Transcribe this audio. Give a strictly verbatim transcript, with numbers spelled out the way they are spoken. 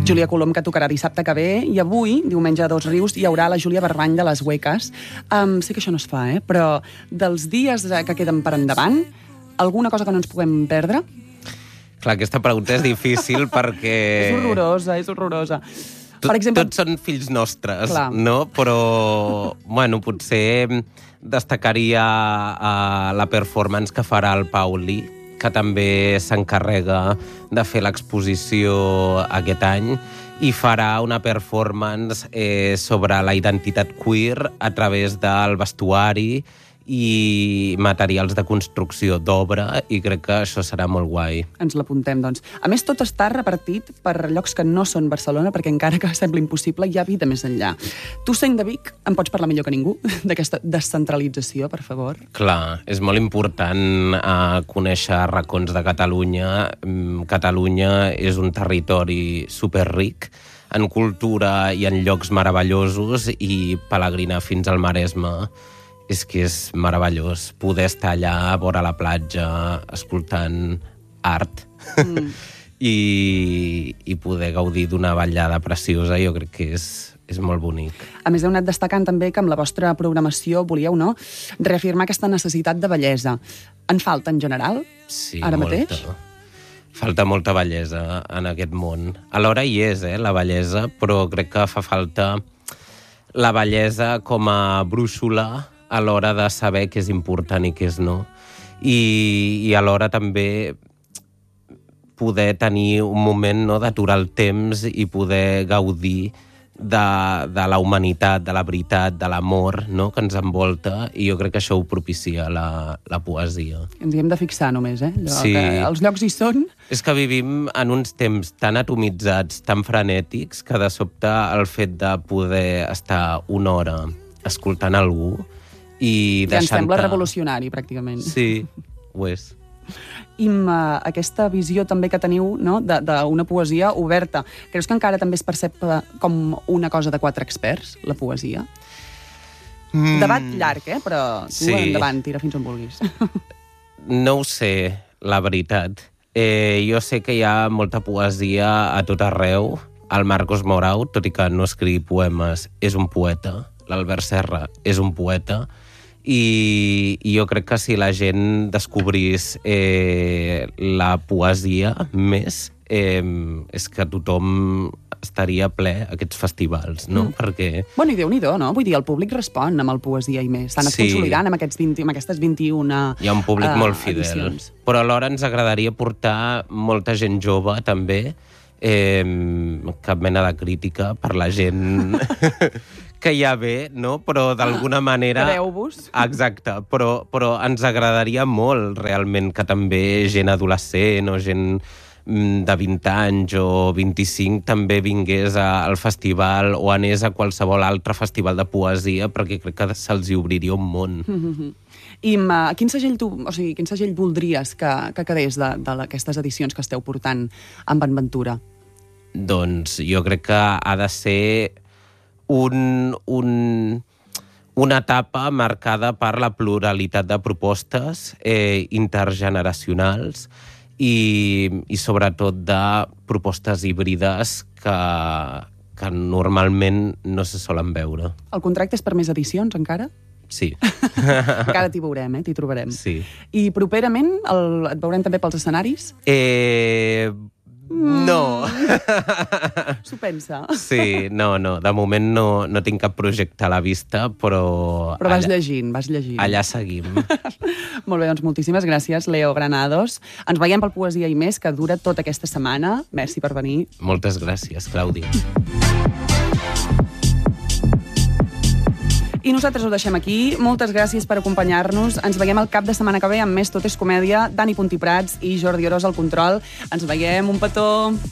Júlia Colom, que tocarà dissabte que ve, i avui, diumenge a Dos Rius, hi haurà la Júlia Barbany de les Hueques. Um, sé que això no es fa, eh? Però dels dies que queden per endavant, alguna cosa que no ens puguem perdre? Clar, aquesta pregunta és difícil perquè... És horrorosa, és horrorosa. Per exemple... Tots són fills nostres, Clar. no? Però, bueno, potser destacaria uh, la performance que farà el Pauli, que també s'encarrega de fer l'exposició aquest any, i farà una performance eh, sobre la identitat queer a través del vestuari i materials de construcció d'obra, i crec que això serà molt guai. Ens l'apuntem, doncs. A més, tot està repartit per llocs que no són Barcelona, perquè encara que sembla impossible, hi ha vida més enllà. Tu, sent de Vic, em pots parlar millor que ningú d'aquesta descentralització, per favor? Clar, és molt important eh, conèixer racons de Catalunya. Catalunya és un territori superric en cultura i en llocs meravellosos, i pelegrinar fins al Maresme és que és meravellós. Poder estar allà a vora la platja escoltant art mm. I, i poder gaudir d'una ballada preciosa, jo crec que és, és molt bonic. A més, heu anat destacant també que amb la vostra programació volíeu, no?, reafirmar aquesta necessitat de bellesa. En falta, en general, sí, ara molta. mateix? Falta molta bellesa en aquest món. Alhora hi és, eh, la bellesa, però crec que fa falta la bellesa com a brúixola a l'hora de saber què és important i què és no. I, i alhora també poder tenir un moment, no?, d'aturar el temps i poder gaudir de, de la humanitat, de la veritat, de l'amor, no?, que ens envolta, i jo crec que això ho propicia la, la poesia. Ens hi hem de fixar només, eh? Allò sí. Que els llocs hi són. És que vivim en uns temps tan atomitzats, tan frenètics, que de sobte el fet de poder estar una hora escoltant algú i ja ens deixant-te... sembla revolucionari, pràcticament. Sí, ho és. I uh, aquesta visió també que teniu, no?, d'una poesia oberta, creus que encara també es percep com una cosa de quatre experts, la poesia? Mm. Debat llarg, eh? Però tu sí. Endavant, tira fins on vulguis. No ho sé, la veritat. Eh, jo sé que hi ha molta poesia a tot arreu. El Marcos Morau, tot i que no escriu poemes, és un poeta. L'Albert Serra és un poeta. I, i jo crec que si la gent descobrís eh, la poesia més, eh, és que tothom estaria ple a aquests festivals, no? Mm. Perquè... Bueno, i Déu-n'hi-do, no? Vull dir, el públic respon amb el poesia i més. S'han sí. consolidant amb, aquests vint, amb aquestes vint-i-una Hi ha un públic uh, molt fidel. edicions. Però alhora ens agradaria portar molta gent jove, també, eh, cap mena de crítica per la gent... que ja ve, no? Però d'alguna manera... Quedeu-vos. Exacte, però, però ens agradaria molt, realment, que també gent adolescent o gent de vint anys o vint-i-cinc també vingués al festival o anés a qualsevol altre festival de poesia, perquè crec que se'ls hi obriria un món. Mm-hmm. I uh, quin segell tu, o sigui, quin segell voldries que, que quedés d'aquestes edicions que esteu portant amb En Ventura? Doncs jo crec que ha de ser un, un, una etapa marcada per la pluralitat de propostes eh, intergeneracionals i, i sobretot de propostes híbrides que, que normalment no se solen veure. El contracte és per més edicions, encara? Sí. Encara t'hi veurem, eh? T'hi trobarem. Sí. I properament el, et veurem també pels escenaris? Eh... No. S'ho pensa. Sí, no, no. De moment no, no tinc cap projecte a la vista, però... Però vas allà, llegint, vas llegint. Allà seguim. Molt bé, doncs moltíssimes gràcies, Leo Granados. Ens veiem pel Poesia i Més, que dura tota aquesta setmana. Merci per venir. Moltes gràcies, Clàudia. I nosaltres ho deixem aquí. Moltes gràcies per acompanyar-nos. Ens veiem el cap de setmana que ve amb més Tot és Comèdia. Dani Puntí Prats i Jordi Orós al control. Ens veiem. Un petó.